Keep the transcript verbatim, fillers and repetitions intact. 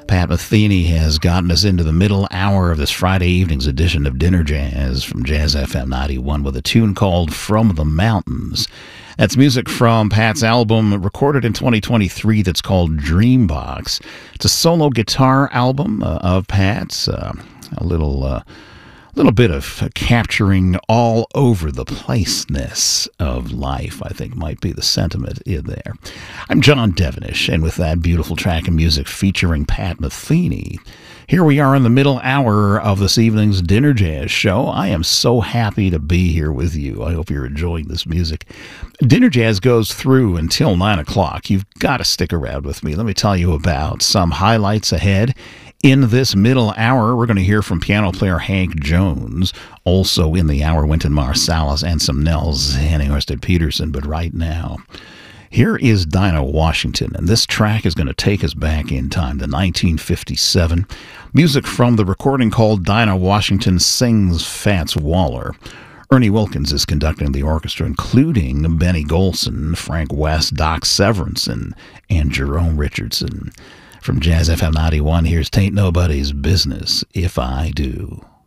Pat Metheny has gotten us into the middle hour of this Friday evening's edition of Dinner Jazz from Jazz F M ninety-one with a tune called From the Mountains. That's music from Pat's album recorded in twenty twenty-three that's called Dreambox. It's a solo guitar album uh, of Pat's, uh, a little... Uh, little bit of capturing all over the placeness of life, I think might be the sentiment in there. I'm John Devenish, and with that beautiful track of music featuring Pat Metheny, here we are in the middle hour of this evening's Dinner Jazz show. I am so happy to be here with you. I hope you're enjoying this music. Dinner Jazz goes through until nine o'clock. You've got to stick around with me. Let me tell you about some highlights ahead. In this middle hour, we're going to hear from piano player Hank Jones. Also in the hour, Wynton Marsalis and some Nels Henning Ørsted Peterson. But right now, here is Dinah Washington, and this track is going to take us back in time to nineteen fifty-seven. Music from the recording called Dinah Washington Sings Fats Waller. Ernie Wilkins is conducting the orchestra, including Benny Golson, Frank West, Doc Severinsen, and Jerome Richardson. From Jazz F M ninety-one, here's Tain't Nobody's Business If I Do.